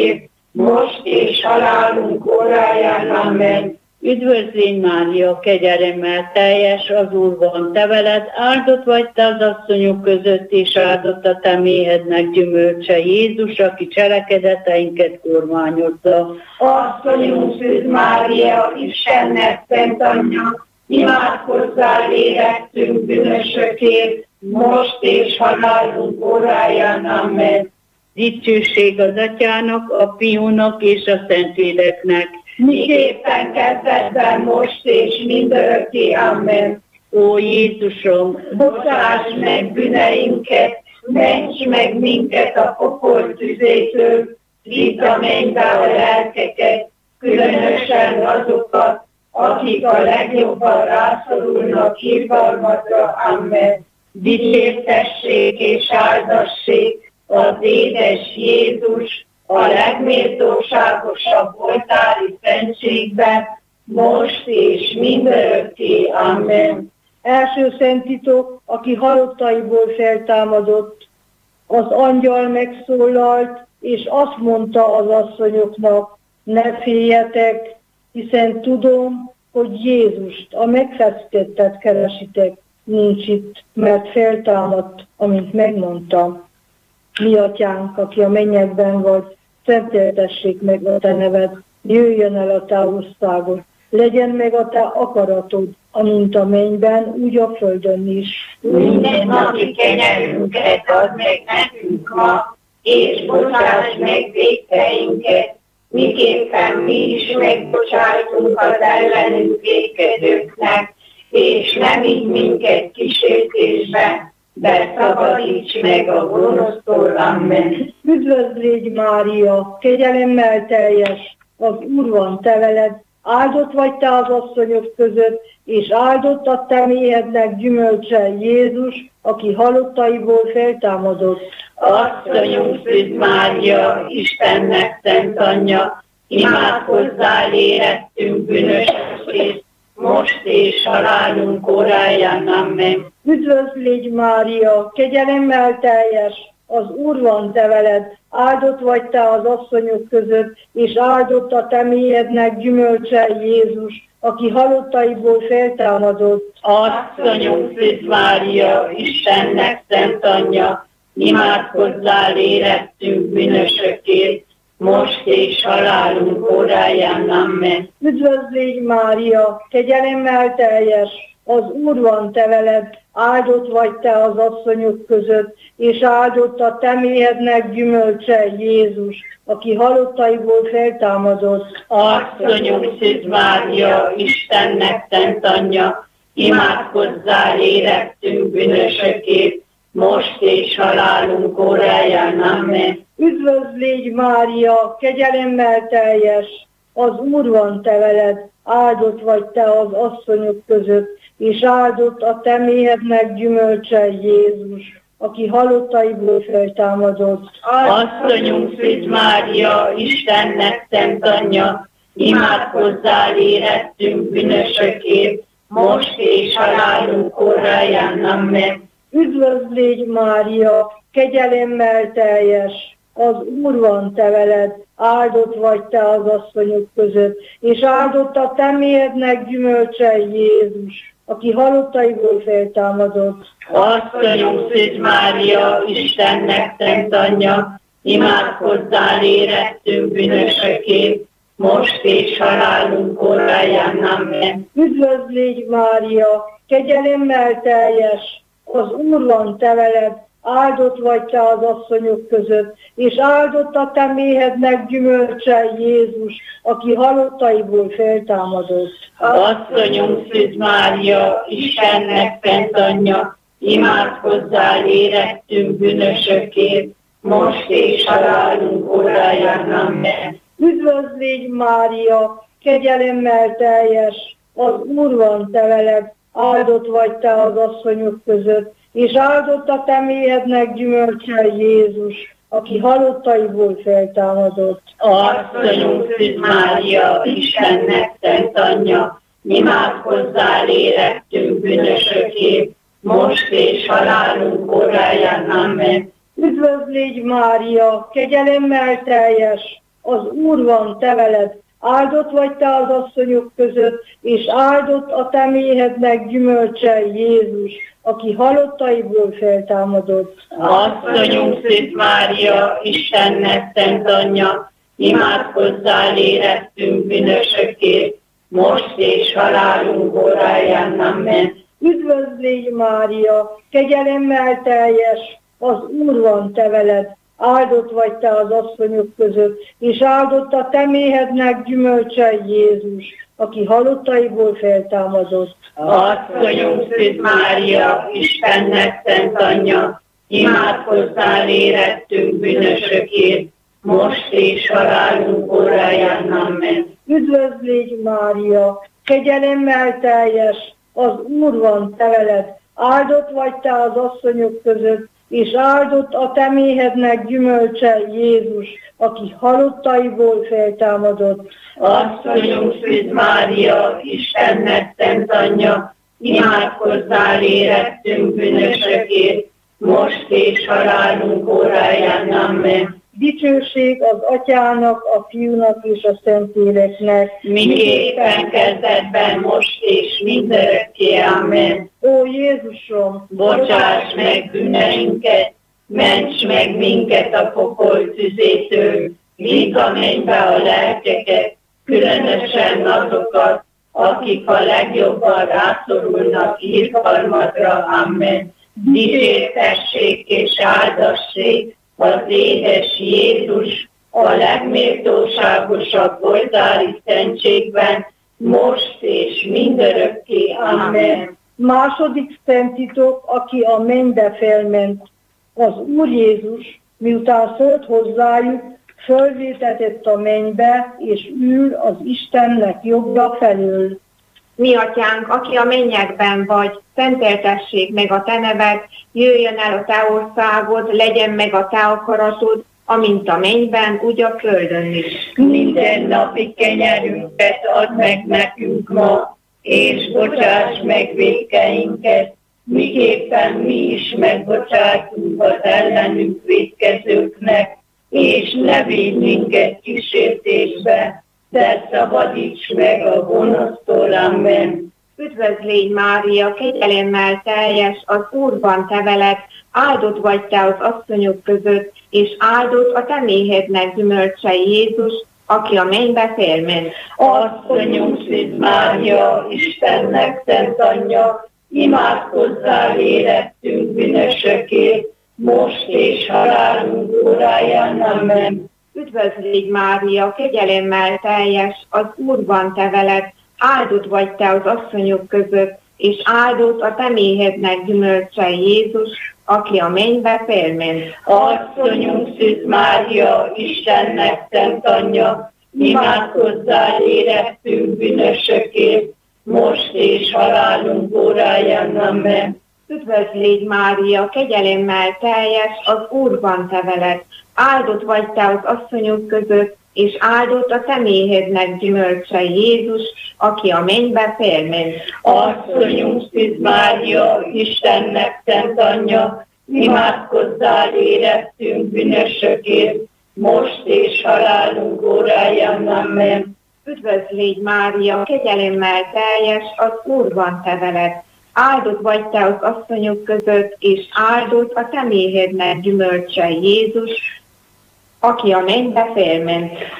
most és halálunk óráján. Amen. Üdvözlégy Mária, kegyelemmel teljes, az Úr van te veled, áldott vagy te az asszonyok között, és áldott a te méhednek gyümölcse, Jézus, aki cselekedeteinket kormányozza. Asszonyunk Szűz Mária, Istennek szent anyja, imádkozzál érettünk bűnösökért, most és halálunk óráján. Amen. Dicsőség az Atyának, a Fiúnak és a Szentléleknek, miképpen kezdetben, most és mindörökké. Amen. Ó Jézusom, bocsáss meg bűneinket, ments meg minket a pokol tüzétől, vidd a mennybe a lelkeket, különösen azokat, akik a legjobban rászorulnak irgalmadra. Amen. Dicsértessék és áldassék az édes Jézus, a legméltóságosabb oltári szentségben, most és mindörökké. Amen. Első szent titok, aki halottaiból feltámadott, az angyal megszólalt, és azt mondta az asszonyoknak, ne féljetek, hiszen tudom, hogy Jézust, a megfesztettet keresitek, nincs itt, mert feltámadt, amint megmondtam. Mi atyánk, aki a mennyekben vagy, szenteltessék meg a te neved, jöjjön el a te országod, legyen meg a te akaratod, amint a mennyben, úgy a földön is. Minden napi kenyerünket add meg nekünk ma, és bocsáss meg vétkeinket, miképpen mi is megbocsájtunk az ellenünk vétkezőknek, és nem így minket kísértésbe, de szabadíts meg a gonosztól. Amen. Üdvözlégy Mária, kegyelemmel teljes, az Úr van te veled, áldott vagy te az asszonyok között, és áldott a te méhednek gyümölcse, Jézus, aki halottaiból feltámadott. Asszonyunk Szűz Mária, Istennek szent anyja, imádkozzál érettünk bűnösökért, most és halálunk óráján. Amen. Üdvözlégy Mária, kegyelemmel teljes, az Úr van te veled, áldott vagy te az asszonyok között, és áldott a te méhednek gyümölcse, Jézus, aki halottaiból feltámadott. Asszonyunk Szűz Mária, Istennek szent anyja, imádkozzál érettünk bűnösökért, most és halálunk óráján. Amen. Üdvözlégy Mária, kegyelemmel teljes, az Úr van te veled, áldott vagy te az asszonyok között, és áldott a te méhednek gyümölcse, Jézus, aki halottaiból feltámadott. Asszonyunk Szűz Mária, Istennek szent anyja, imádkozzál érettünk bűnösökért, most és halálunk óráján. Amen. Üdvözlégy Mária, kegyelemmel teljes, az Úr van te veled, áldott vagy te az asszonyok között, és áldott a te méhednek gyümölcse, Jézus, aki halottaiból feltámadott. Asszonyunk Szűz Mária, Istennek szent anyja, imádkozzál érettünk bűnösökért, most és halálunk óráján. Amen. Üdvözlégy Mária, kegyelemmel teljes, az Úr van te veled, áldott vagy te az asszonyok között, és áldott a te méhednek gyümölcse, Jézus, aki halottaiból feltámadott. Asszonyunk Szűz Mária, Istennek szent anyja, imádkozzál érettünk bűnösökért, most és halálunk óráján. Amen. Üdvözlégy Mária, kegyelemmel teljes, az Úr van te veled, áldott vagy te az asszonyok között, és áldott a te méhednek gyümölcse, Jézus, aki halottaiból feltámadott. Asszonyunk Szűz Mária, Istennek szent anyja, imádkozzál érettünk bűnösökért, most és halálunk óráján. Amen. Üdvözlégy Mária, kegyelemmel teljes, az Úr van te veled, áldott vagy te az asszonyok között, és áldott a te méhednek gyümölcse, Jézus, aki halottaiból feltámadott. Asszonyunk Szűz Mária, Istennek szent anyja, imádkozzál érettünk bűnösökért, most és halálunk óráján. Amen. Üdvözlégy Mária, kegyelemmel teljes, az Úr van te veled, áldott vagy te az asszonyok között, és áldott a te méhednek gyümölcse Jézus, aki halottaiból feltámadott. Asszonyunk Szűz Mária, Istennek szent anyja, imádkozzál érettünk bűnösökért, most és halálunk óráján. Amen. Üdvözlégy Mária, kegyelemmel teljes, az Úr van te veled, áldott vagy te az asszonyok között, és áldott a te méhednek gyümölcse Jézus, aki halottaiból feltámadott. Asszonyunk Szűz Mária, Istennek szent anyja, imádkozzál érettünk bűnösökért, most és halálunk óráján. Amen. Üdvözlégy Mária, kegyelemmel teljes, az Úr van te veled, áldott vagy te az asszonyok között, és áldott a te méhednek gyümölcse Jézus, aki halottaiból feltámadott. Asszonyunk Szűz Mária, Istennek szent anyja, imádkozzál érettünk bűnösökért, most és halálunk óráján. Amen. Dicsőség az Atyának, a Fiúnak és a Szentléleknek. Miképpen kezdetben, most és mindörökké. Amen. Ó Jézusom, Bocsáss meg bűneinket, ments meg minket a pokol tüzétől, vidd a mennybe a lelkeket, különösen azokat, akik a legjobban rászorulnak irgalmadra. Amen. Dicsértessék és áldassék az édes Jézus a legméltóságosabb oltári szentségben, most és mindörökké. Amen. második szent titok, aki a mennybe felment. Az Úr Jézus, miután szólt hozzájuk, fölvétetett a mennybe, és ül az Istennek jobbra felől. Mi atyánk, aki a mennyekben vagy, szenteltessék meg a te neved, jöjjön el a te országod, legyen meg a te akaratod, amint a mennyben, úgy a földön is. Minden napi kenyerünket add meg nekünk ma, és bocsáss meg vétkeinket, miképpen mi is megbocsátunk az ellenünk vétkezőknek, és ne védj minket kísértésbe, de szabadíts meg a gonosztól. Amen. Üdvözlégy Mária, kegyelemmel teljes, az Úr van te veled, áldott vagy te az asszonyok között, és áldott a te méhednek gyümölcse Jézus, aki a mennybe felment. Asszonyunk Szűz Mária, Istennek szent anyja, imádkozzál érettünk bűnösökért, most és halálunk óráján. Amen. Üdvözlégy Mária, kegyelemmel teljes, az Úr van te veled, áldott vagy te az asszonyok között, és áldott a te méhednek gyümölcse Jézus, aki a mennybe felment. Asszonyunk Szűz Mária, Istennek szent anyja, imádkozzál érettünk bűnösökért, most és halálunk óráján. Amen. Üdvözlégy Mária, kegyelemmel teljes, az Úr van te veled, áldott vagy te az asszonyok között, és áldott a te méhednek gyümölcse Jézus, aki a mennybe felment. Asszonyunk Szűz Mária, Istennek szent anyja, imádkozzál érettünk bűnösökért, most és halálunk óráján. Amen. Üdvözlégy Mária, kegyelemmel teljes, az Úr van te veled, áldott vagy te az asszonyok között, és áldott a te méhednek gyümölcse Jézus, aki a mennybe felment.